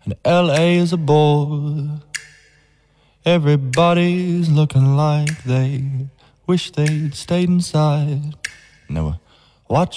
and LA is a bore. Everybody's looking like they wish they'd stayed inside. And they were watching